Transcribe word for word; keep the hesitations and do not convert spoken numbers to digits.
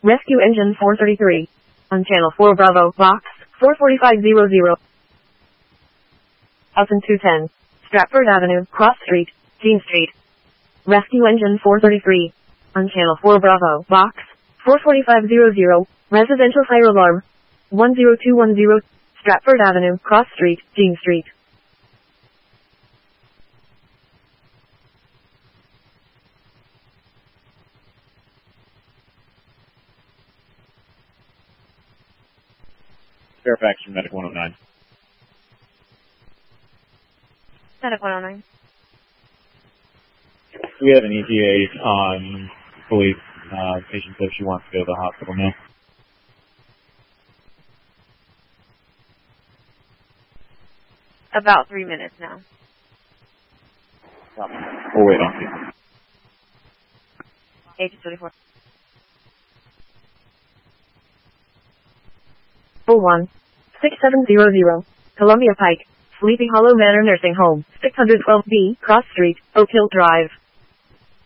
Rescue Engine four thirty-three. On Channel four Bravo, Box four forty-five hundred. Elton two ten. Stratford Avenue, Cross Street, Dean Street. Rescue Engine four thirty-three. On Channel four Bravo, Box four forty-five hundred. Residential fire alarm. one zero two one zero. Stratford Avenue, Cross Street, Dean Street. Fairfax from Medic one oh nine. Medic one oh nine. We have an E T A on police. Uh, patient says she wants to go to the hospital now. About three minutes now. We'll wait on you. Agent twenty-four. oh one. six seven zero zero. Columbia Pike. Sleepy Hollow Manor Nursing Home. six twelve B, Cross Street, Oak Hill Drive.